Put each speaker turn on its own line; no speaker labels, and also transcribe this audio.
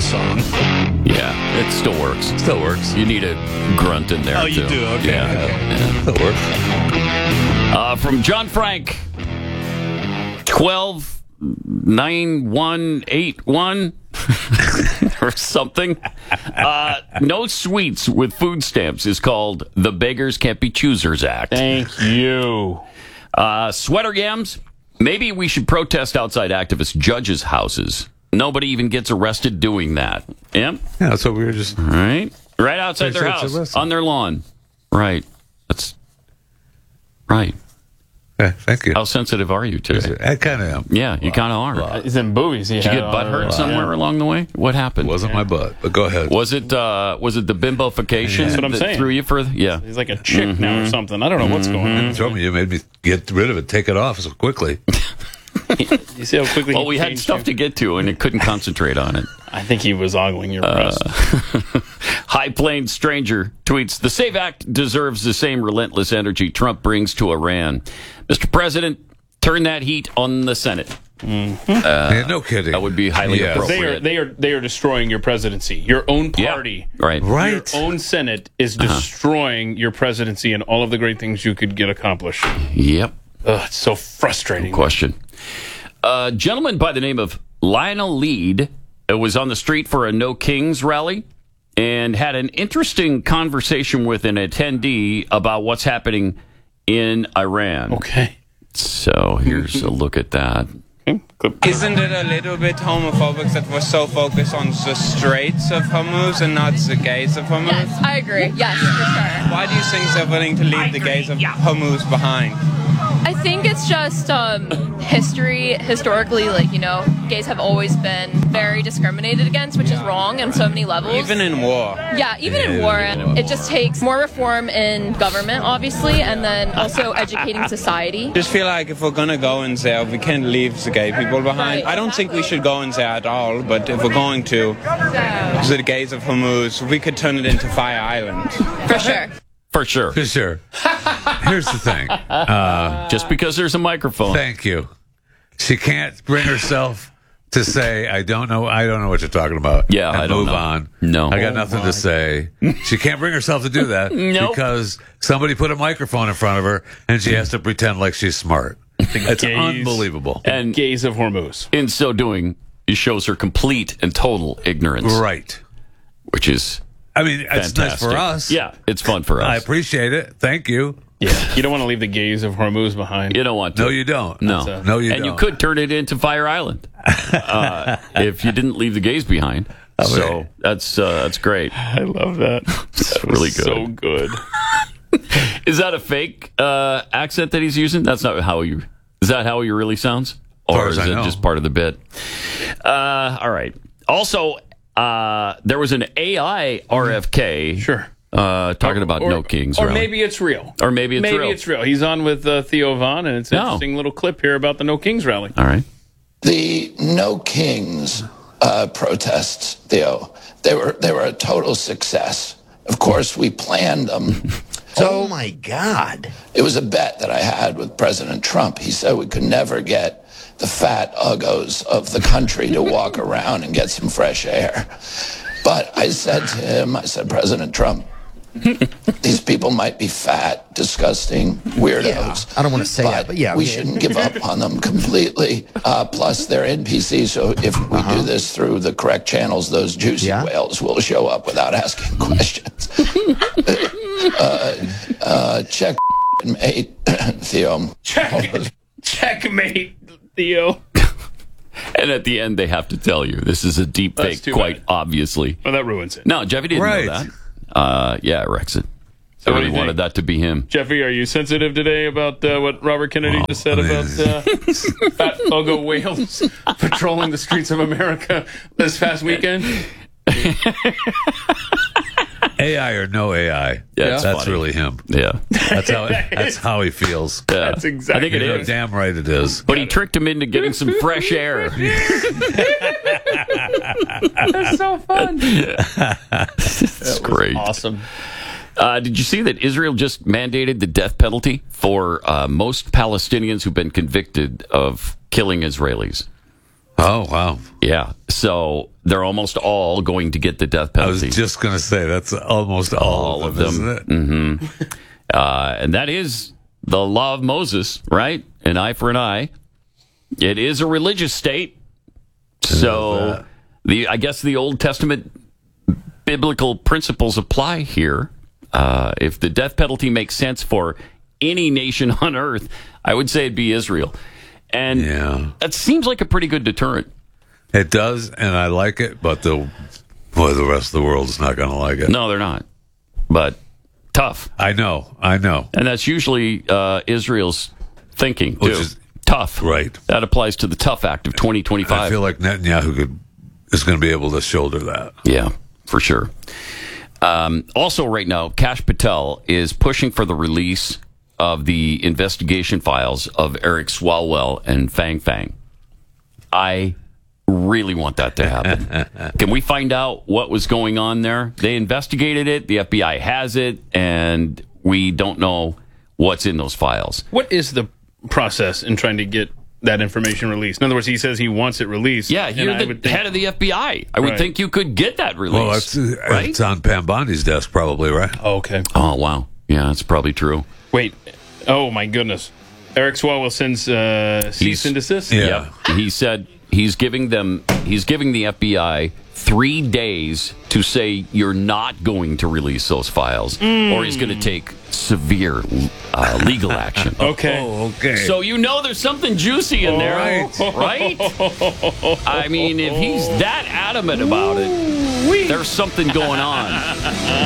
Iran song.
Yeah, it still works.
Still works.
You need a grunt in there,
Oh, you
too.
do? Okay.
Yeah.
Still works.
From John Frank, 129181 or something. No sweets with food stamps is called the Beggars Can't Be Choosers Act.
Thank you.
Sweater yams. Maybe we should protest outside activist judges' houses. Nobody even gets arrested doing that. Yeah?
Yeah, that's what we were just...
Right outside their
That's
house,
arrested.
on their lawn. Right. That's right.
Yeah, thank you.
How sensitive are you today?
I kind of am.
Yeah, you kind of are.
He's in boobies.
Did you get butt hurt somewhere along the way? What happened?
It wasn't my butt, but go ahead.
Was it the bimbofication
That's what I'm
that
saying.
threw you for? Yeah.
He's like a chick now or something. I don't know what's going on.
Told me you made me get rid of it, take it off so quickly.
You see how quickly
Well,
he
we had
changed
stuff
him?
to get to, and it couldn't concentrate on it.
I think he was ogling your breast.
High Plains Stranger tweets, the SAVE Act deserves the same relentless energy Trump brings to Iran. Mr. President, turn that heat on the Senate.
Yeah, no kidding.
That would be highly
Yes.
appropriate.
They are destroying your presidency. Your own party.
Yeah, right.
Right.
Your own Senate is destroying your presidency and all of the great things you could get accomplished.
Yep.
Ugh, it's so frustrating.
Question. A gentleman by the name of Lionel Lead was on the street for a No Kings rally and had an interesting conversation with an attendee about what's happening in Iran.
Okay.
So here's a look at that.
Isn't it a little bit homophobic that we're so focused on the Straits of Hormuz and not the gays of Hormuz?
Yes, I agree. Yes, for sure.
Why do you think they're willing to leave the gays of Hormuz behind?
I think it's just historically, gays have always been very discriminated against, which is wrong on so many levels.
Even in war.
Yeah, even in war, it just takes more reform in government, obviously, and then also educating society.
Just feel like if we're gonna go in there, we can't leave the gay people behind.
Right.
I don't think we should go in there at all, but if we're going to, the gays of Hormuz, we could turn it into Fire Island.
For sure.
For sure.
For sure. Here's the thing.
Just because there's a microphone.
Thank you. She can't bring herself to say, I don't know what you're talking about.
Yeah,
and
I don't
move
know.
on.
No.
I got nothing to say. She can't bring herself to do that
Nope.
because somebody put a microphone in front of her and she has to pretend like she's smart. It's
gays.
unbelievable.
And
Gays of Hormuz.
in so doing, it shows her complete and total ignorance.
Right.
Which is
I mean, it's nice
fantastic.
for us.
Yeah, it's fun for us.
I appreciate it. Thank you.
Yeah. You don't want to leave the gays of Hormuz behind.
You don't want to.
No, you don't.
No.
No, you
and
don't.
you could turn it into Fire Island if you didn't leave the gays behind. So that's great.
I love that.
It's really good.
So good.
Is that a fake accent that he's using? That's not how you. Is that how he really sounds,
far
or
as
is
I
it
know.
just part of the bit? All right. Also, there was an AI RFK.
Sure.
Talking about No Kings.
Or
rally.
maybe it's real.
Or maybe it's real.
Maybe it's real. He's on with Theo Von, and it's an interesting little clip here about the No Kings rally.
All right.
The No Kings protests, Theo, they were a total success. Of course, we planned them.
Oh my God.
It was a bet that I had with President Trump. He said we could never get the fat uggos of the country to walk around and get some fresh air. But I said to him, President Trump, these people might be fat, disgusting weirdos.
Yeah, I don't want to say that, but yeah.
we shouldn't give up on them completely. Plus, they're NPC, so if we do this through the correct channels, those juicy whales will show up without asking questions. Check mate, Theo.
Checkmate, Theo.
And at the end, they have to tell you this is a deep
That's
fake,
too
quite
bad.
obviously.
Well, that ruins it.
No, Jeffy didn't
Right.
know that. Yeah, Rexit.
So
I
what do
really
you
wanted
think?
that to be him.
Jeffy, are you sensitive today about what Robert Kennedy just said about fat Ugo whales patrolling the streets of America this past weekend?
AI or no AI.
Yeah, it's
that's
funny.
really him.
Yeah.
That's how he feels.
Yeah.
That's exactly
I think it
You're
is.
damn right it is.
But he tricked him into getting some fresh air.
That's so fun.
It's great.
Awesome.
Did you see that Israel just mandated the death penalty for most Palestinians who've been convicted of killing Israelis?
Oh, wow.
Yeah. So they're almost all going to get the death
I was
penalty.
just going to say that's almost all of them, isn't it?
Mm-hmm. And that is the law of Moses, right? An eye for an eye. It is a religious state. So I guess the Old Testament biblical principles apply here. If the death penalty makes sense for any nation on earth, I would say it'd be Israel. And that seems like a pretty good deterrent.
It does, and I like it, but the rest of the world is not going to like it.
No, they're not. But tough.
I know.
And that's usually Israel's thinking, too.
Which is
tough.
Right.
That applies to the Tough Act of 2025.
I feel like Netanyahu is going to be able to shoulder that.
Yeah, for sure. Also, right now, Kash Patel is pushing for the release of the investigation files of Eric Swalwell and Fang Fang. I really want that to happen. Can we find out what was going on there? They investigated it. The FBI has it, and we don't know what's in those files.
What is the process in trying to get that information released? In other words, he says he wants it released.
Yeah, you're the head of the FBI. I would think you could get that released.
Well, it's on Pam Bondi's desk, probably, right?
Oh, okay.
Oh, wow. Yeah, that's probably true.
Wait. Oh, my goodness. Eric Swalwell sends cease and desist?
Yeah. He said he's giving the FBI 3 days to say you're not going to release those files, or he's going to take severe legal action.
Okay.
Oh, okay.
So there's something juicy in there, right? I mean, if he's that adamant about it, there's something going on.